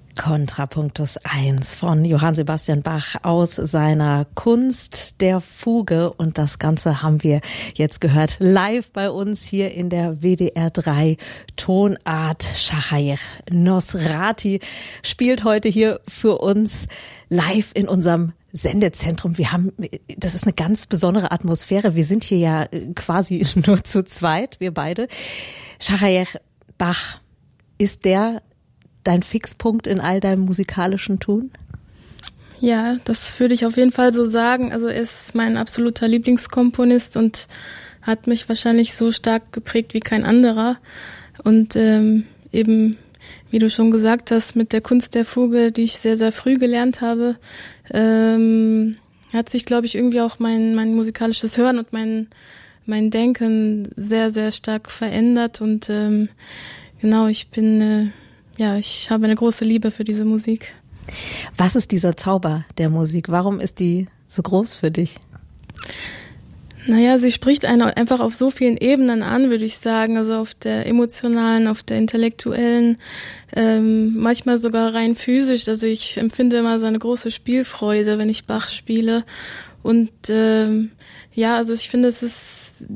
Kontrapunktus 1 von Johann Sebastian Bach aus seiner Kunst der Fuge. Und das Ganze haben wir jetzt gehört live bei uns hier in der WDR 3 Tonart. Shachar Nosrati spielt heute hier für uns live in unserem Sendezentrum. Das ist eine ganz besondere Atmosphäre. Wir sind hier ja quasi nur zu zweit, wir beide. Shachar Bach, ist der dein Fixpunkt in all deinem musikalischen Tun? Ja, das würde ich auf jeden Fall so sagen. Also er ist mein absoluter Lieblingskomponist und hat mich wahrscheinlich so stark geprägt wie kein anderer. Und eben, wie du schon gesagt hast, mit der Kunst der Fuge, die ich sehr, sehr früh gelernt habe, hat sich, glaube ich, irgendwie auch mein musikalisches Hören und mein Denken sehr, sehr stark verändert. Und genau, ich habe eine große Liebe für diese Musik. Was ist dieser Zauber der Musik? Warum ist die so groß für dich? Naja, sie spricht einen einfach auf so vielen Ebenen an, würde ich sagen. Also auf der emotionalen, auf der intellektuellen, manchmal sogar rein physisch. Also ich empfinde immer so eine große Spielfreude, wenn ich Bach spiele. Und also ich finde, es ist